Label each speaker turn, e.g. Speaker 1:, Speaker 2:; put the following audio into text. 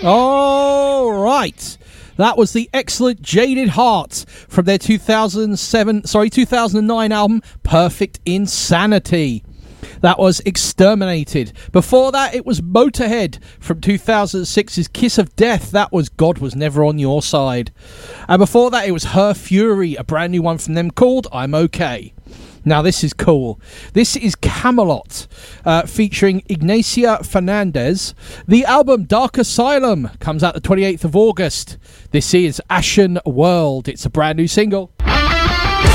Speaker 1: All right. That was the excellent Jaded Heart from their 2009 album, Perfect Insanity. That was Exterminated. Before that, it was Motorhead from 2006's Kiss of Death. That was God Was Never On Your Side. And before that, it was Her Fury, a brand new one from them called I'm Okay. Now, this is cool. This is Camelot, featuring Ignacia Fernandez. The album Dark Asylum comes out the 28th of August. This is Ashen World. It's a brand new single.